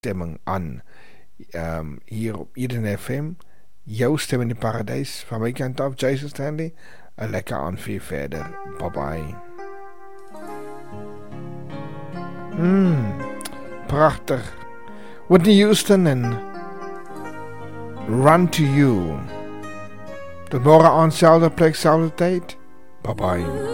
stemming aan. Hier op Eden FM. Jouw stem in die paradijs. Van my kant af, Jason Stanley. Een lekker aan vir verder. Bye bye. Prachtig. Whitney Houston en Run to You. Tot morgen aan selfde plek, selfde tyd. Bye bye.